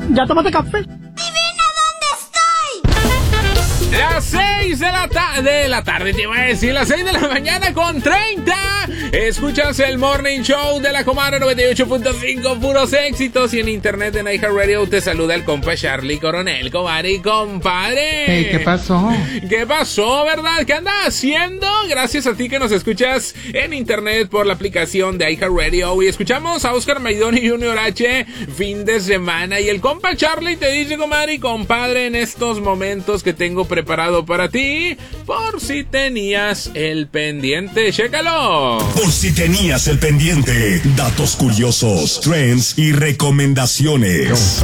¿Ya tomaste café? Las 6 de la tarde, te iba a decir, las 6 de la mañana con 30. Escuchas el Morning Show de la Comadre 98.5, puros éxitos. Y en internet en iHeartRadio te saluda el compa Charlie Coronel, comadre y compadre. Hey, ¿qué pasó? ¿Qué pasó, verdad? ¿Qué andas haciendo? Gracias a ti que nos escuchas en internet por la aplicación de iHeartRadio. Y escuchamos a Oscar Maidón y Junior H, fin de semana. Y el compa Charlie te dice, comadre y compadre, en estos momentos que tengo preparado para ti, por si tenías el pendiente. ¡Chécalo! Por si tenías el pendiente, datos curiosos, trends y recomendaciones.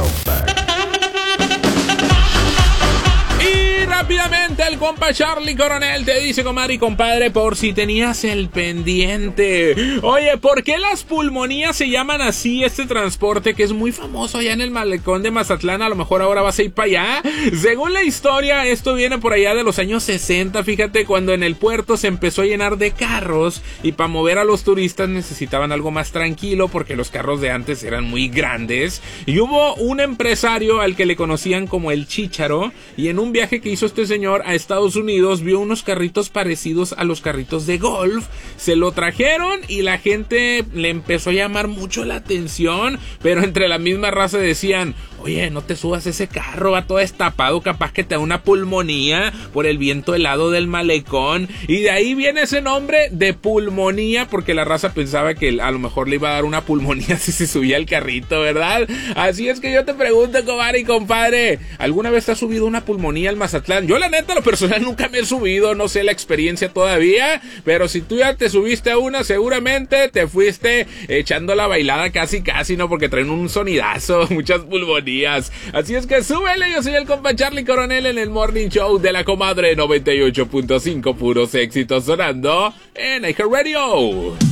Rápidamente el compa Charlie Coronel te dice, comadre y compadre, por si tenías el pendiente. Oye, ¿por qué las pulmonías se llaman así? Este transporte que es muy famoso allá en el malecón de Mazatlán, a lo mejor ahora vas a ir para allá. Según la historia, esto viene por allá de los años 60, fíjate, cuando en el puerto se empezó a llenar de carros y para mover a los turistas necesitaban algo más tranquilo porque los carros de antes eran muy grandes. Y hubo un empresario al que le conocían como el Chícharo, y en un viaje que hizo este señor a Estados Unidos vio unos carritos parecidos a los carritos de golf, se lo trajeron y la gente le empezó a llamar mucho la atención, pero entre la misma raza decían, oye, no te subas ese carro, va todo destapado, capaz que te da una pulmonía por el viento helado del malecón. Y de ahí viene ese nombre de pulmonía, porque la raza pensaba que a lo mejor le iba a dar una pulmonía si se subía el carrito, ¿verdad? Así es que yo te pregunto, comadre y compadre, ¿alguna vez te has subido una pulmonía al Mazatlán? Yo la neta, lo personal, nunca me he subido, no sé la experiencia todavía, pero si tú ya te subiste a una, seguramente te fuiste echando la bailada casi, ¿no? Porque traen un sonidazo, muchas pulmonías. Así es que súbele, yo soy el compa Charlie Coronel en el Morning Show de la Comadre 98.5, puros éxitos sonando en iHeartRadio.